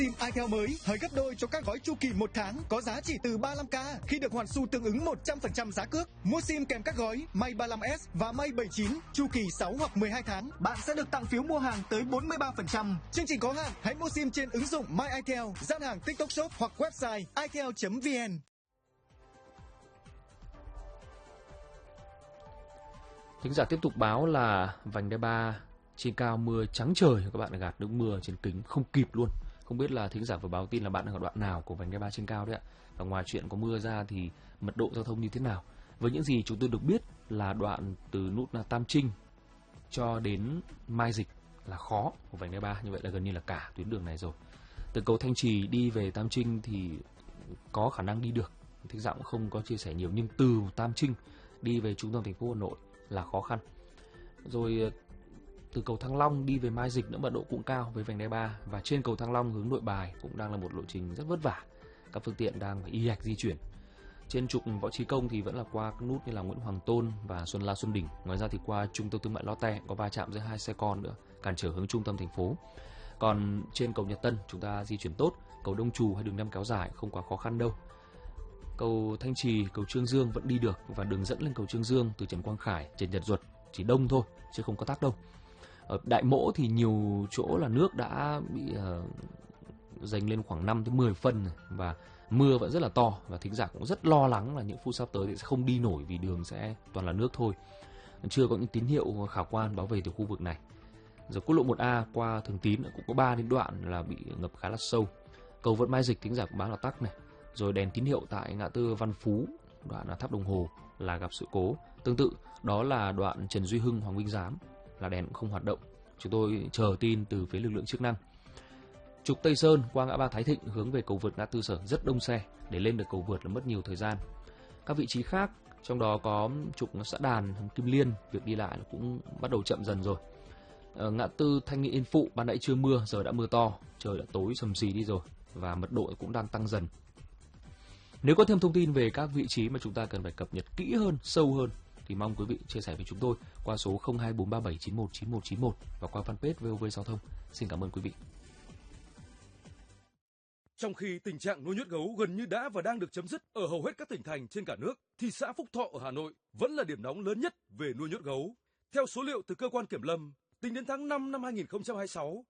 SIM itel mới hời gấp đôi cho các gói chu kỳ 1 tháng có giá chỉ từ 35k khi được hoàn xu tương ứng 100% giá cước. Mua SIM kèm các gói May 35S và May 79 chu kỳ 6 hoặc 12 tháng, bạn sẽ được tặng phiếu mua hàng tới 43%. Chương trình có hạn, hãy mua SIM trên ứng dụng My itel, gian hàng TikTok Shop hoặc website itel.vn. Thính giả tiếp tục báo là vành đai 3 trên cao mưa trắng trời, các bạn gạt nước mưa trên kính không kịp luôn. Không biết là thính giả vừa báo tin là bạn đang ở đoạn nào của vành đai 3 trên cao đấy ạ. Và ngoài chuyện có mưa ra thì mật độ giao thông như thế nào? Với những gì chúng tôi được biết là đoạn từ nút Tam Trinh cho đến Mai Dịch là khó của vành đai 3, như vậy là gần như là cả tuyến đường này rồi. Từ cầu Thanh Trì đi về Tam Trinh thì có khả năng đi được, thính giả cũng không có chia sẻ nhiều, nhưng từ Tam Trinh đi về trung tâm thành phố Hà Nội là khó khăn. Rồi từ cầu Thăng Long đi về Mai Dịch nữa mật độ cũng cao với vành đai 3, và trên cầu Thăng Long hướng Nội Bài cũng đang là một lộ trình rất vất vả, các phương tiện đang phải y ạch di chuyển. Trên trục Võ Chí Công thì vẫn là qua các nút như là Nguyễn Hoàng Tôn và Xuân La Xuân Đỉnh. Ngoài ra thì qua trung tâm thương mại Lotte có va chạm giữa hai xe con nữa, cản trở hướng trung tâm thành phố. Còn trên cầu Nhật Tân chúng ta di chuyển tốt, cầu Đông Trù hay đường Năm kéo dài không quá khó khăn đâu. Cầu Thanh Trì, cầu Trương Dương vẫn đi được, và đường dẫn lên cầu Trương Dương từ Trần Quang Khải, Trần Nhật Duật chỉ đông thôi chứ không có tắc đâu. Ở Đại Mỗ thì nhiều chỗ là nước đã bị dành lên khoảng 5 đến 10 phân này, và mưa vẫn rất là to, và thính giả cũng rất lo lắng là những phút sắp tới thì sẽ không đi nổi vì đường sẽ toàn là nước thôi. Chưa có những tín hiệu khả quan báo về từ khu vực này. Rồi quốc lộ 1A qua Thường Tín cũng có 3 đến đoạn là bị ngập khá là sâu. Cầu Vận Mai Dịch thính giả cũng báo là tắc này. Rồi đèn tín hiệu tại ngã tư Văn Phú, đoạn là Tháp Đồng Hồ là gặp sự cố. Tương tự đó là đoạn Trần Duy Hưng, Hoàng Minh Giám là đèn cũng không hoạt động. Chúng tôi chờ tin từ phía lực lượng chức năng. Trục Tây Sơn qua ngã ba Thái Thịnh hướng về cầu vượt ngã tư Sở rất đông xe, để lên được cầu vượt là mất nhiều thời gian. Các vị trí khác trong đó có trục Xã Đàn, Kim Liên, việc đi lại cũng bắt đầu chậm dần rồi. Ở ngã tư Thanh Nghị Yên Phụ ban nãy chưa mưa, giờ đã mưa to, trời đã tối sầm xì đi rồi, và mật độ cũng đang tăng dần. Nếu có thêm thông tin về các vị trí mà chúng ta cần phải cập nhật kỹ hơn, sâu hơn, thì mong quý vị chia sẻ với chúng tôi qua số 0243791991 và qua fanpage VOV Giao thông. Xin cảm ơn quý vị. Trong khi tình trạng nuôi nhốt gấu gần như đã và đang được chấm dứt ở hầu hết các tỉnh thành trên cả nước, thì xã Phúc Thọ ở Hà Nội vẫn là điểm nóng lớn nhất về nuôi nhốt gấu. Theo số liệu từ cơ quan kiểm lâm, tính đến tháng 5 năm 2026,